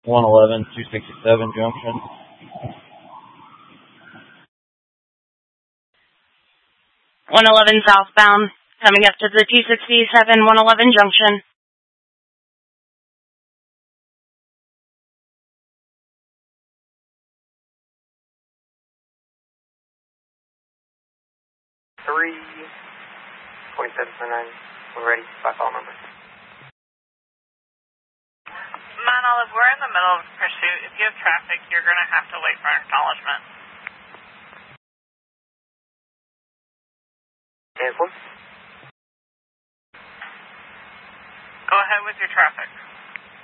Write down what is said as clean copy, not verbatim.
111, 267 junction. 111 southbound, coming up to the 267 111 junction. Three 2779. We're ready. 5 call number. Mount Olive, we're in the middle of pursuit. If you have traffic, you're going to have to wait for acknowledgement. Cancel. Go ahead with your traffic.